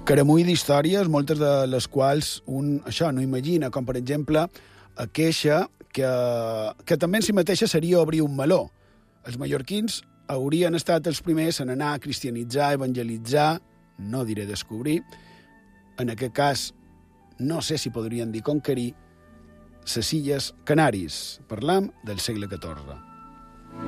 caramull d'històries, moltes de les quals un això no imagina, com per exemple a queixa que també en si mateixa seria obrir un meló. Els mallorquins haurien estat els primers en anar a cristianitzar, evangelitzar, no diré descobrir, en aquest cas no sé si podrien dir conquerir, les Illes Canàries. Parlam del segle XIV.